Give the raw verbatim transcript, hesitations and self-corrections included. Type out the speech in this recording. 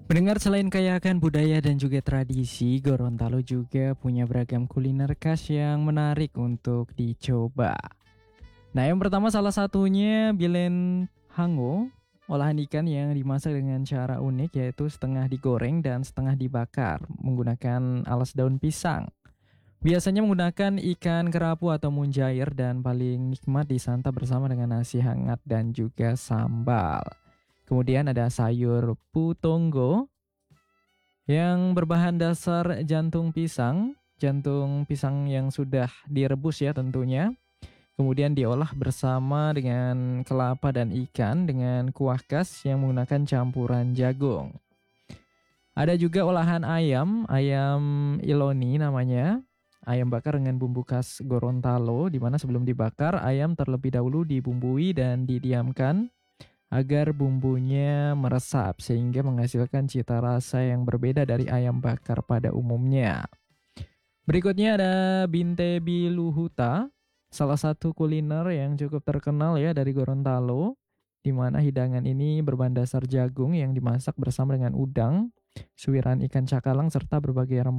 Mendengar selain kaya akan budaya dan juga tradisi, Gorontalo juga punya beragam kuliner khas yang menarik untuk dicoba. Nah, yang pertama salah satunya bilen hango, olahan ikan yang dimasak dengan cara unik yaitu setengah digoreng dan setengah dibakar menggunakan alas daun pisang. Biasanya menggunakan ikan kerapu atau mujair dan paling nikmat disantap bersama dengan nasi hangat dan juga sambal. Kemudian ada sayur putongo yang berbahan dasar jantung pisang, jantung pisang yang sudah direbus ya tentunya. Kemudian diolah bersama dengan kelapa dan ikan dengan kuah khas yang menggunakan campuran jagung. Ada juga olahan ayam, ayam iloni namanya. Ayam bakar dengan bumbu khas Gorontalo, di mana sebelum dibakar, ayam terlebih dahulu dibumbui dan didiamkan agar bumbunya meresap sehingga menghasilkan cita rasa yang berbeda dari ayam bakar pada umumnya. Berikutnya ada Binte Biluhuta, salah satu kuliner yang cukup terkenal ya dari Gorontalo, di mana hidangan ini berbahan dasar jagung yang dimasak bersama dengan udang, suiran ikan cakalang serta berbagai rempah